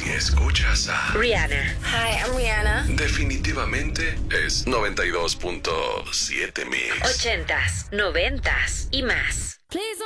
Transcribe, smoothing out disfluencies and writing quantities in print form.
escuchas a Rihanna. Hi, I'm Rihanna. Definitivamente es 92.7 Mix. 80s, 90s y más. Please